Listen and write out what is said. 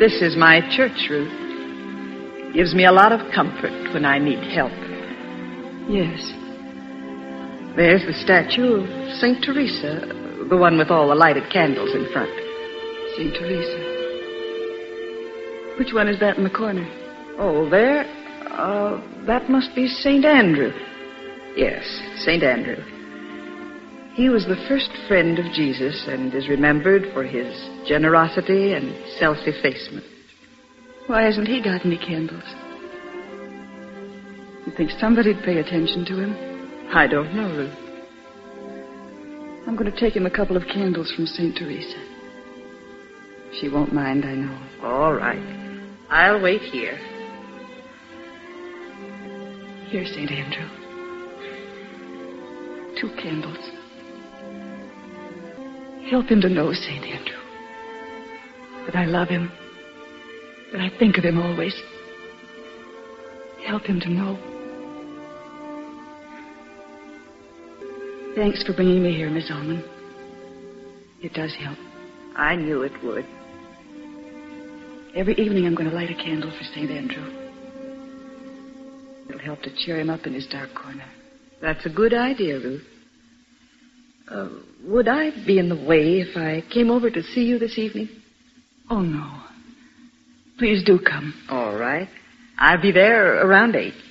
This is my church, Ruth. Gives me a lot of comfort when I need help. Yes. There's the statue of St. Teresa, the one with all the lighted candles in front. St. Teresa. Which one is that in the corner? Oh, there? That must be St. Andrew. Yes, St. Andrew. He was the first friend of Jesus and is remembered for his generosity and self-effacement. Why hasn't he got any candles? You think somebody'd pay attention to him? I don't know, Ruth. I'm going to take him a couple of candles from St. Teresa. She won't mind, I know. All right. I'll wait here. Here, St. Andrew. 2 candles. Help him to know, St. Andrew, that I love him, that I think of him always. Help him to know. Thanks for bringing me here, Miss Ullman. It does help. I knew it would. Every evening I'm going to light a candle for St. Andrew. It'll help to cheer him up in his dark corner. That's a good idea, Ruth. Would I be in the way if I came over to see you this evening? Oh, no. Please do come. All right. I'll be there around 8.